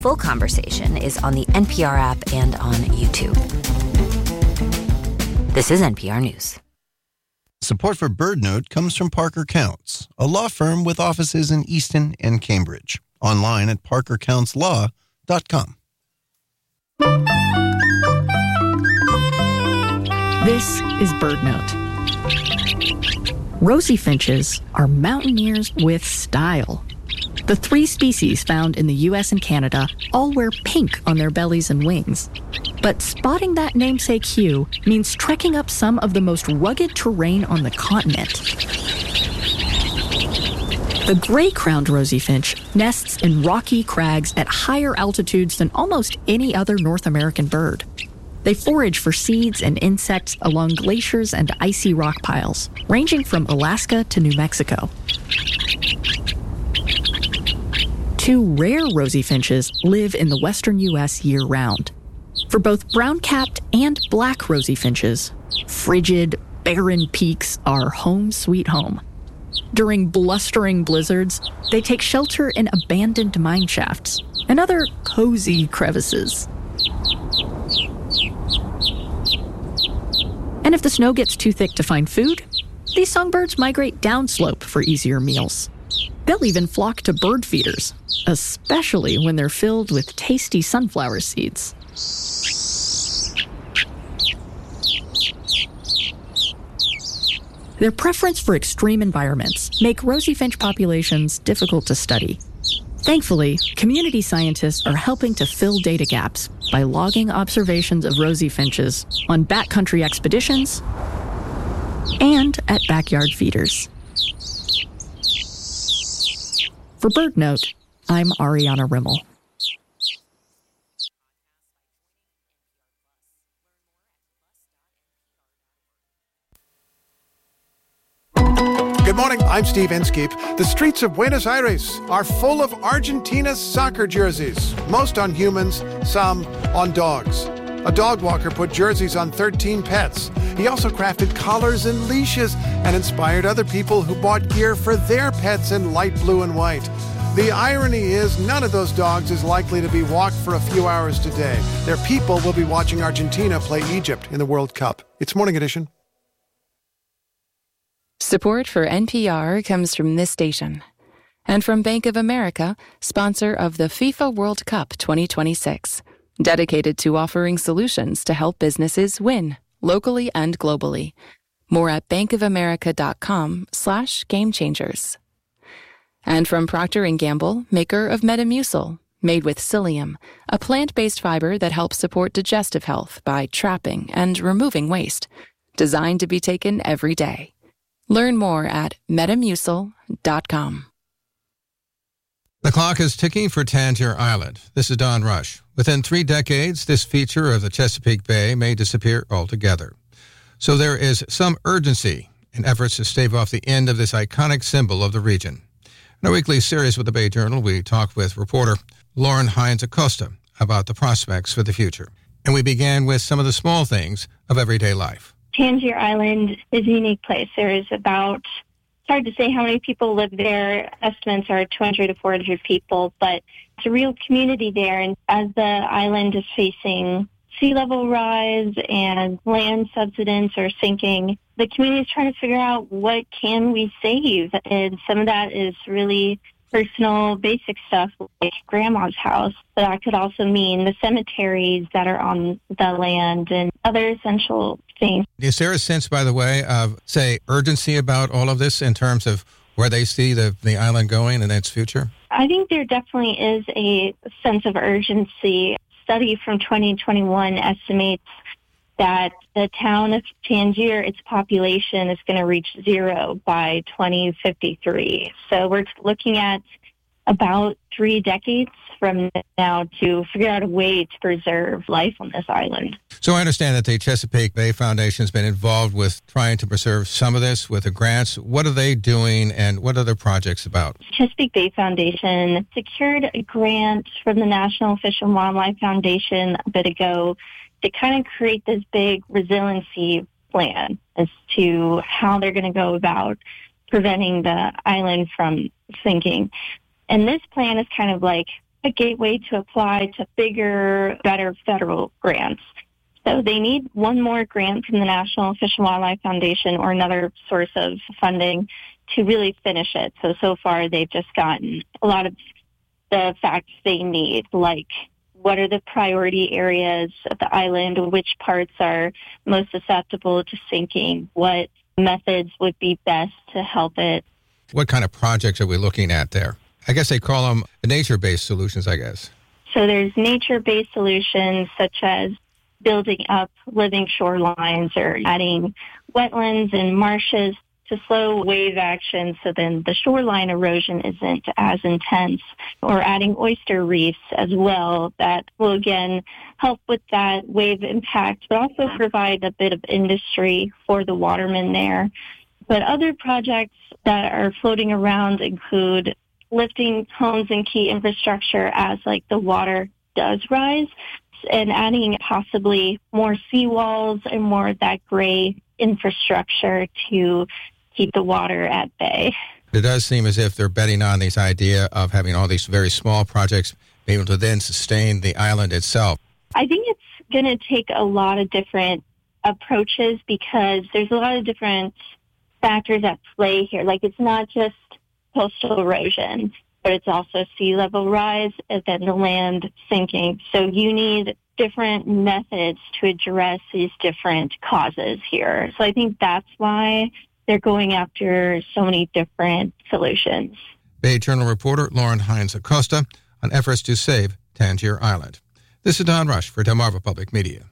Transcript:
Full Conversation is on the NPR app and on YouTube. This is NPR News. Support for BirdNote comes from Parker Counts, a law firm with offices in Easton and Cambridge. Online at parkercounts.law.com. This is BirdNote. Rosy finches are mountaineers with style. The 3 species found in the U.S. and Canada all wear pink on their bellies and wings. But spotting that namesake hue means trekking up some of the most rugged terrain on the continent. The gray-crowned rosy finch nests in rocky crags at higher altitudes than almost any other North American bird. They forage for seeds and insects along glaciers and icy rock piles, ranging from Alaska to New Mexico. 2 rare rosy finches live in the western U.S. year-round. For both brown-capped and black rosy finches, frigid, barren peaks are home sweet home. During blustering blizzards, they take shelter in abandoned mine shafts and other cozy crevices. And if the snow gets too thick to find food, these songbirds migrate downslope for easier meals. They'll even flock to bird feeders, especially when they're filled with tasty sunflower seeds. Their preference for extreme environments make rosy finch populations difficult to study. Thankfully, community scientists are helping to fill data gaps by logging observations of rosy finches on backcountry expeditions and at backyard feeders. For BirdNote, I'm Ariana Rimmel. Good morning, I'm Steve Inskeep. The streets of Buenos Aires are full of Argentina's soccer jerseys, most on humans, some on dogs. A dog walker put jerseys on 13 pets. He also crafted collars and leashes and inspired other people who bought gear for their pets in light blue and white. The irony is none of those dogs is likely to be walked for a few hours today. Their people will be watching Argentina play Egypt in the World Cup. It's Morning Edition. Support for NPR comes from this station and from Bank of America, sponsor of the FIFA World Cup 2026, dedicated to offering solutions to help businesses win locally and globally. More at bankofamerica.com/gamechangers. And from Procter & Gamble, maker of Metamucil, made with psyllium, a plant-based fiber that helps support digestive health by trapping and removing waste, designed to be taken every day. Learn more at metamucil.com. The clock is ticking for Tangier Island. This is Don Rush. Within 3 decades, this feature of the Chesapeake Bay may disappear altogether. So there is some urgency in efforts to stave off the end of this iconic symbol of the region. In our weekly series with the Bay Journal, we talk with reporter Lauren Hines Acosta about the prospects for the future. And we began with some of the small things of everyday life. Tangier Island is a unique place. There is about, it's hard to say how many people live there. Estimates are 200 to 400 people, but it's a real community there. And as the island is facing sea level rise and land subsidence or sinking, the community is trying to figure out what can we save. And some of that is really personal, basic stuff like grandma's house. But that could also mean the cemeteries that are on the land and other essential things. Is there a sense, by the way, of, say, urgency about all of this in terms of where they see the island going and its future? I think there definitely is a sense of urgency. A study from 2021 estimates that the town of Tangier, its population is going to reach 0 by 2053. So we're looking at about 3 decades from now to figure out a way to preserve life on this island. So I understand that the Chesapeake Bay Foundation has been involved with trying to preserve some of this with the grants. What are they doing and what are their projects about? Chesapeake Bay Foundation secured a grant from the National Fish and Wildlife Foundation a bit ago to kind of create this big resiliency plan as to how they're going to go about preventing the island from sinking. And this plan is kind of like a gateway to apply to bigger, better federal grants. So they need one more grant from the National Fish and Wildlife Foundation or another source of funding to really finish it. So far they've just gotten a lot of the facts they need, like what are the priority areas of the island, which parts are most susceptible to sinking, what methods would be best to help it. What kind of projects are we looking at there? I guess they call them nature-based solutions, I guess. So there's nature-based solutions such as building up living shorelines or adding wetlands and marshes to slow wave action so then the shoreline erosion isn't as intense, or adding oyster reefs as well that will again help with that wave impact but also provide a bit of industry for the watermen there. But other projects that are floating around include lifting homes and key infrastructure as like the water does rise, and adding possibly more seawalls and more of that gray infrastructure to keep the water at bay. It does seem as if they're betting on this idea of having all these very small projects be able to then sustain the island itself. I think it's going to take a lot of different approaches because there's a lot of different factors at play here. Like, it's not just coastal erosion, but it's also sea level rise and then the land sinking. So you need different methods to address these different causes here. So I think that's why they're going after so many different solutions. Bay Journal reporter Lauren Hines Acosta on efforts to save Tangier Island. This is Don Rush for Delmarva Public Media.